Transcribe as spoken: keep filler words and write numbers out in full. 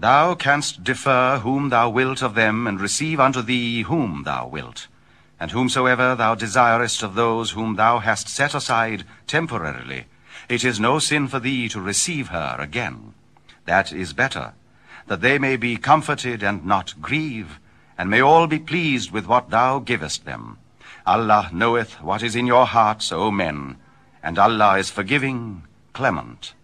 Thou canst defer whom thou wilt of them, and receive unto thee whom thou wilt. And whomsoever thou desirest of those whom thou hast set aside temporarily, it is no sin for thee to receive her again. That is better, that they may be comforted and not grieve, and may all be pleased with what thou givest them. Allah knoweth what is in your hearts, O men, and Allah is forgiving, clement.